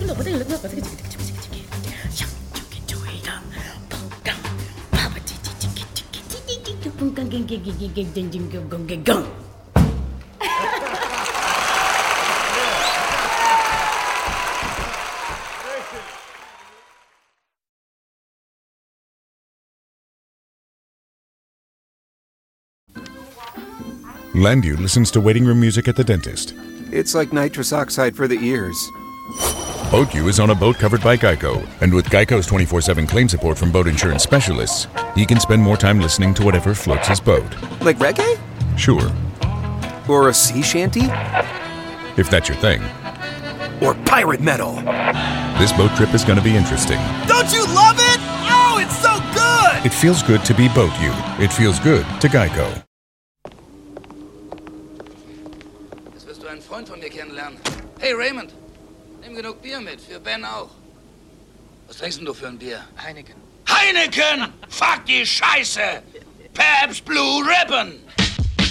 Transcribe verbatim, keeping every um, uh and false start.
Landu listens to waiting room music at the dentist. It's like nitrous oxide for the ears. BoatU is on a boat covered by Geico, and with Geico's twenty-four seven claim support from boat insurance specialists, he can spend more time listening to whatever floats his boat. Like reggae? Sure. Or a sea shanty? If that's your thing. Or pirate metal. This boat trip is going to be interesting. Don't you love it? Oh, it's so good! It feels good to be BoatU. It feels good to Geico. Einen Freund von mir kennenlernen. Hey Raymond, nimm genug Bier mit, für Ben auch. Was trinkst denn du für ein Bier? Heineken. Heineken! Fuck die Scheiße! Pabst Blue Ribbon!